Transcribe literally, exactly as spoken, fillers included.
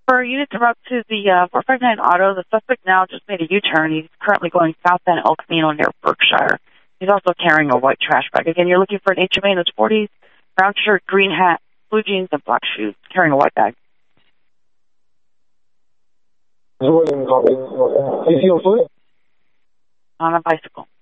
For units en route to the uh, four five nine auto, the suspect now just made a U-turn. He's currently going southbound El Camino near Berkshire. He's also carrying a white trash bag. Again, you're looking for an H M A in his forties, brown shirt, green hat, blue jeans, and black shoes, carrying a white bag. Is he on foot? On a bicycle.